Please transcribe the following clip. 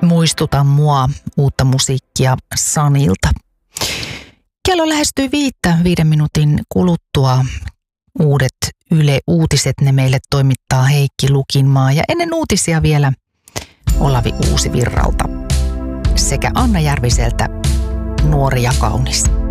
Muistuta mua uutta musiikkia Sanilta. Kello lähestyy 5 minuutin kuluttua. Uudet Yle Uutiset, ne meille toimittaa Heikki Lukinmaa. Ja ennen uutisia vielä Olavi Uusivirralta sekä Anna Järviseltä Nuori ja kaunis.